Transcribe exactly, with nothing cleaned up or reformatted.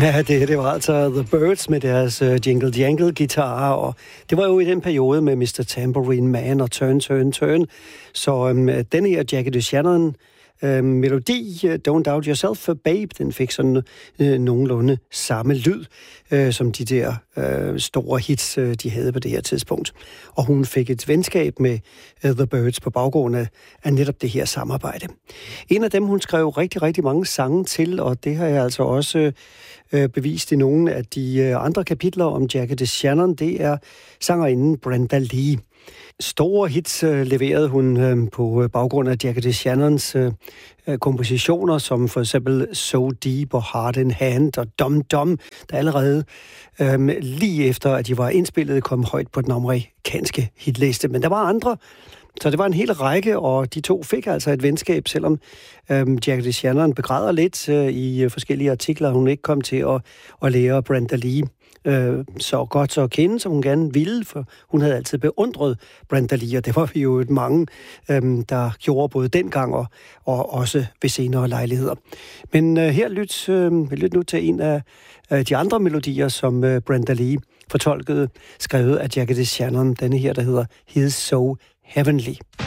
Ja, det, det var altså The Byrds med deres uh, Jingle Jangle guitarer, og det var jo i den periode med mister Tambourine Man og Turn, Turn, Turn. Så um, denne her Jackie DeShannon uh, melodi, uh, Don't Doubt Yourself, Babe, den fik sådan uh, nogenlunde samme lyd, uh, som de der uh, store hits, uh, de havde på det her tidspunkt. Og hun fik et venskab med uh, The Byrds på baggrund af, af netop det her samarbejde. En af dem, hun skrev rigtig, rigtig mange sange til, og det har jeg altså også uh, bevist i nogle af de uh, andre kapitler om Jackie DeShannon, det er sangerinden Brenda Lee. Store hits uh, leverede hun uh, på baggrund af Jackie DeShannons uh, kompositioner, som for eksempel So Deep og Heart in Hand og Dum Dum, der allerede um, lige efter, at de var indspillet, kom højt på den amerikanske hitliste. Men der var andre, så det var en hel række, og de to fik altså et venskab, selvom øhm, Jackie DeShannon begræder lidt øh, i forskellige artikler, hun ikke kom til at, at lære Brenda Lee øh, så godt så at kende, som hun gerne ville, for hun havde altid beundret Brenda Lee, og det var vi jo et mange, øhm, der gjorde både dengang og, og også ved senere lejligheder. Men øh, her lyt, øh, lyt nu til en af øh, de andre melodier, som øh, Brenda Lee fortolkede, skrevet af Jackie DeShannon, denne her, der hedder He's So Heavenly.